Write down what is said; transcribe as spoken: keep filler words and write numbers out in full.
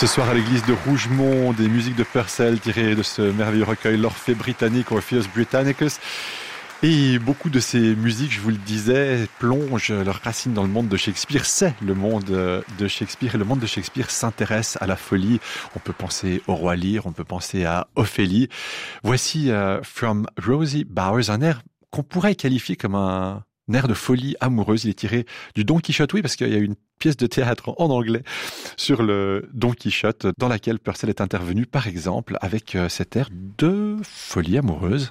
Ce soir à l'église de Rougemont, des musiques de Purcell tirées de ce merveilleux recueil l'Orphée britannique, Orpheus Britannicus. Et beaucoup de ces musiques, je vous le disais, plongent leurs racines dans le monde de Shakespeare. C'est le monde de Shakespeare et le monde de Shakespeare s'intéresse à la folie. On peut penser au Roi Lear, on peut penser à Ophélie. Voici uh, From Rosie Bowers, un air qu'on pourrait qualifier comme un air de folie amoureuse. Il est tiré du Don Quichotte, oui, parce qu'il y a une pièce de théâtre en anglais sur le Don Quichotte dans laquelle Purcell est intervenu, par exemple, avec cet air de folie amoureuse.